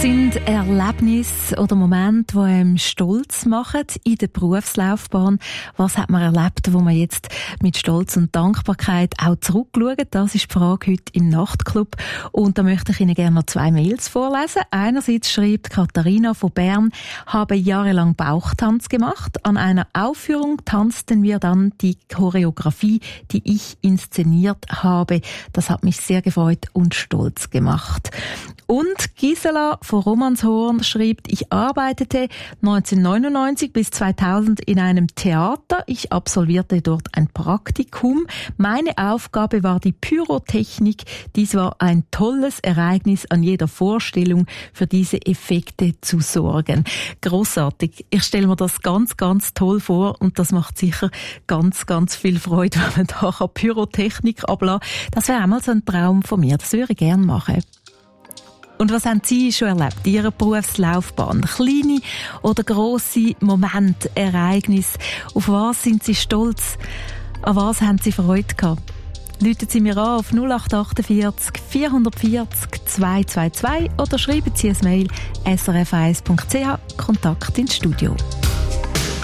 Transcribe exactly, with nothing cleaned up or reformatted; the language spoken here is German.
sind Erlebnisse oder Momente, die einem stolz machen in der Berufslaufbahn. Was hat man erlebt, wo man jetzt mit Stolz und Dankbarkeit auch zurückschaut? Das ist die Frage heute im Nachtclub. Und da möchte ich Ihnen gerne noch zwei Mails vorlesen. Einerseits schreibt Katharina von Bern, habe jahrelang Bauchtanz gemacht. An einer Aufführung tanzten wir dann die Choreografie, die ich inszeniert habe. Das hat mich sehr gefreut und stolz gemacht. Und Gisela von Romanshorn schreibt, ich arbeitete neunzehnhundertneunundneunzig bis zweitausend in einem Theater. Ich absolvierte dort ein Praktikum. Meine Aufgabe war die Pyrotechnik. Dies war ein tolles Ereignis, an jeder Vorstellung für diese Effekte zu sorgen. Grossartig. Ich stelle mir das ganz, ganz toll vor und das macht sicher ganz, ganz viel Freude, wenn man da Pyrotechnik ablassen kann. Das wäre einmal so ein Traum von mir. Das würde ich gerne machen. Und was haben Sie schon erlebt in Ihrer Berufslaufbahn? Kleine oder grosse Momente, Ereignisse? Auf was sind Sie stolz? An was haben Sie Freude gehabt? Rufen Sie mir an auf null acht achtundvierzig vierhundertvierzig zweihundertzweiundzwanzig oder schreiben Sie ein Mail s r f eins punkt c h, Kontakt ins Studio.